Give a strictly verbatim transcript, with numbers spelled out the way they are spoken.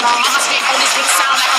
On my spit on this big sound like